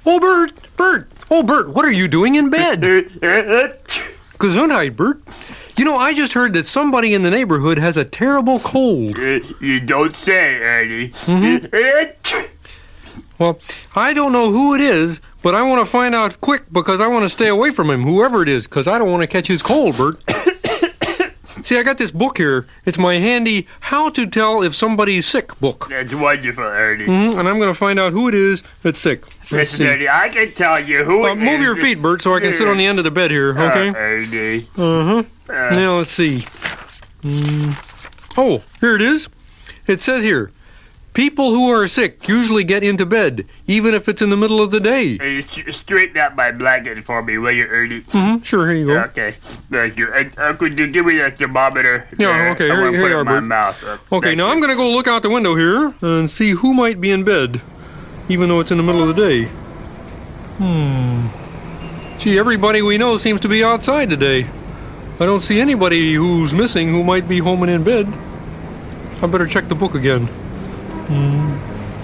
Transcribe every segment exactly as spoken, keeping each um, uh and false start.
Oh, Bert! Bert! Oh, Bert, what are you doing in bed? Gesundheit, Bert. You know, I just heard that somebody in the neighborhood has a terrible cold. Uh, you don't say, Ernie. Mm-hmm. Well, I don't know who it is, but I want to find out quick because I want to stay away from him, whoever it is, because I don't want to catch his cold, Bert. See, I got this book here. It's my handy How to Tell If Somebody's Sick book. That's wonderful, Ernie. Mm-hmm, and I'm going to find out who it is that's sick. Let's Listen, see. Ernie, I can tell you who Uh, it move is. your feet, Bert, so I can sit on the end of the bed here, okay? Uh, Ernie. Uh-huh. Uh, Now, let's see. Mm. Oh, here it is. It says here, people who are sick usually get into bed, even if it's in the middle of the day. Hey, s- straighten out my blanket for me, will you, Ernie? Mm-hmm. Sure, here you go. Okay, thank you. And uh, could you give me that thermometer? Yeah, there? okay, I here- want to here put you it are, in my Bert. mouth. Uh, Okay, thank now you. I'm going to go look out the window here and see who might be in bed, even though it's in the middle of the day. Hmm. Gee, everybody we know seems to be outside today. I don't see anybody who's missing who might be home and in bed. I better check the book again. Hmm.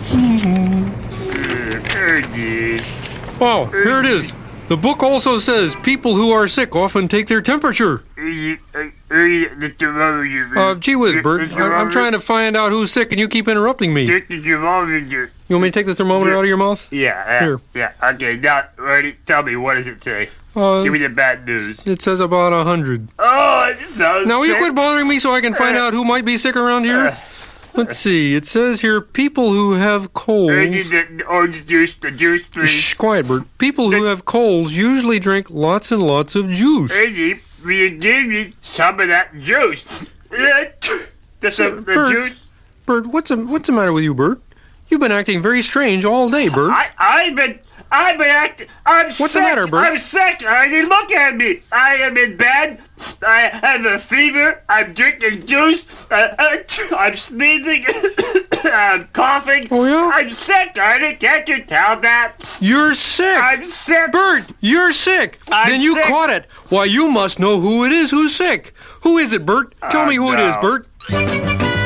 Uh, Ernie. Oh, here it is. The book also says people who are sick often take their temperature. Ernie, uh, Ernie, the thermometer. Uh, gee whiz, Bert. I- I'm trying to find out who's sick and you keep interrupting me. You Get the thermometer. want me to take the thermometer out of your mouth? Yeah, yeah, Here. yeah. Okay, now, Ernie, tell me, what does it say? Uh, Give me the bad news. it says about a hundred. Oh, it sounds Now, will you sick. quit bothering me so I can find Uh, out who might be sick around here? uh, Let's see. It says here people who have Ernie, colds. the, the orange juice, the juice, please. Shh, quiet, Bert. People who have colds usually drink lots and lots of juice. Ernie, will you give me some of that juice? The, some, the Bert. juice? Bert, what's the, what's the matter with you, Bert? You've been acting very strange all day, Bert. I, I've been, I've been acting, I'm sick. What's the matter, Bert? I'm sick, Ernie, look at me. I am in bed. I have a fever. I'm drinking juice. Uh, uh, I'm sneezing. I'm coughing. Oh, yeah? I'm sick, Ernie. Can't you tell that? You're sick. I'm sick. Bert, you're sick. I'm then you sick. caught it. Why, you must know who it is who's sick. Who is it, Bert? Tell Uh, me who it is, no. Bert.